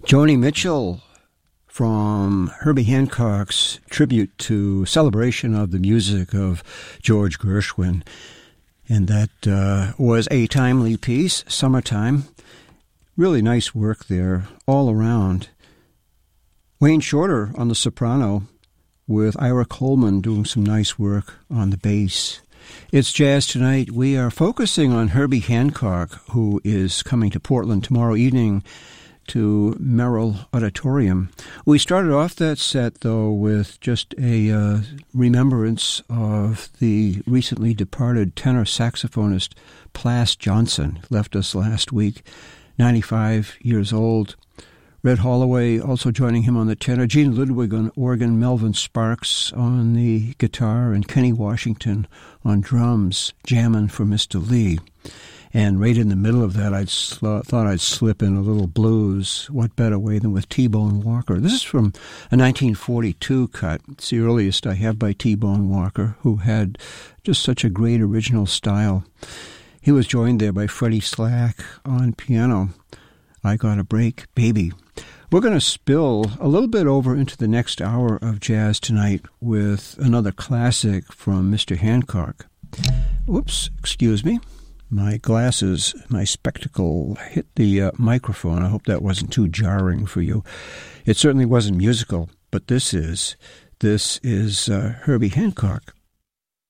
Joni Mitchell from Herbie Hancock's tribute to celebration of the music of George Gershwin. And that was a timely piece, Summertime. Really nice work there all around. Wayne Shorter on the soprano with Ira Coleman doing some nice work on the bass. It's Jazz Tonight. We are focusing on Herbie Hancock, who is coming to Portland tomorrow evening to Merrill Auditorium. We started off that set, though, with just a remembrance of the recently departed tenor saxophonist Plas Johnson. Left us last week, 95 years old. Red Holloway also joining him on the tenor, Gene Ludwig on organ, Melvin Sparks on the guitar, and Kenny Washington on drums, jamming for Mr. Lee. And right in the middle of that, I thought I'd slip in a little blues. What better way than with T-Bone Walker? This is from a 1942 cut. It's the earliest I have by T-Bone Walker, who had just such a great original style. He was joined there by Freddie Slack on piano. I Got a Break, Baby. We're going to spill a little bit over into the next hour of Jazz Tonight with another classic from Mr. Hancock. Whoops, excuse me. My glasses, my spectacle hit the microphone. I hope that wasn't too jarring for you. It certainly wasn't musical, but this is Herbie Hancock.